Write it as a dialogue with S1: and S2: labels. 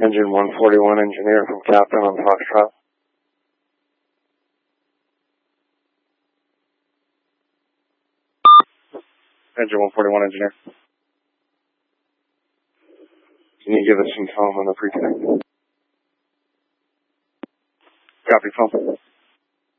S1: Engine 141 engineer from Captain on Foxtrot. Engine 141 engineer. Can you give us some phone on the pre-connect? Copy phone.